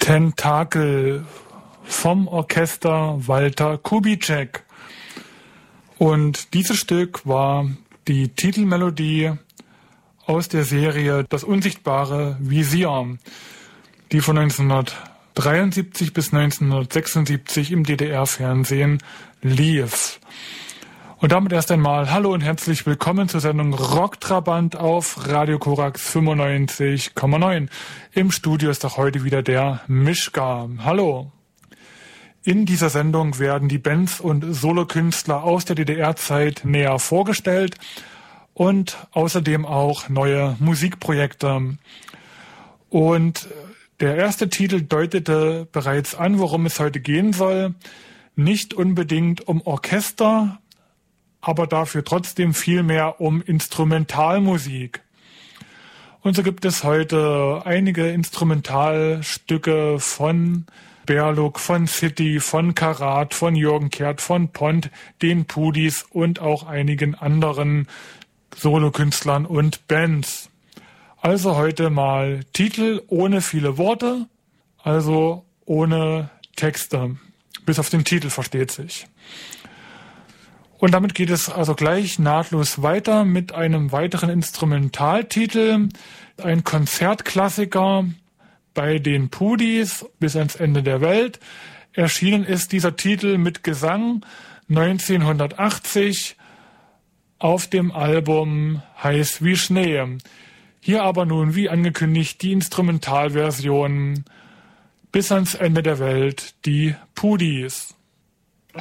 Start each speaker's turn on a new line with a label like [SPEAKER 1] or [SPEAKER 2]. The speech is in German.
[SPEAKER 1] Tentakel vom Orchester Walter Kubitschek. Und dieses Stück war die Titelmelodie aus der Serie Das unsichtbare Visier, die von 1973 bis 1976 im DDR-Fernsehen lief. Und damit erst einmal hallo und herzlich willkommen zur Sendung Rocktrabant auf Radio Korax 95,9. Im Studio ist auch heute wieder der Mischka. Hallo. In dieser Sendung werden die Bands und Solokünstler aus der DDR-Zeit näher vorgestellt und außerdem auch neue Musikprojekte. Und der erste Titel deutete bereits an, worum es heute gehen soll. Nicht unbedingt um Orchester, aber dafür trotzdem viel mehr um Instrumentalmusik. Und so gibt es heute einige Instrumentalstücke von Berluk, von City, von Karat, von Jürgen Kehrt, von Pont, den Pudis und auch einigen anderen Solokünstlern und Bands. Also heute mal Titel ohne viele Worte, also ohne Texte. Bis auf den Titel, versteht sich. Und damit geht es also gleich nahtlos weiter mit einem weiteren Instrumentaltitel, ein Konzertklassiker bei den Pudis bis ans Ende der Welt. Erschienen ist dieser Titel mit Gesang 1980 auf dem Album Heiß wie Schnee. Hier aber nun, wie angekündigt, die Instrumentalversion bis ans Ende der Welt, die Pudis.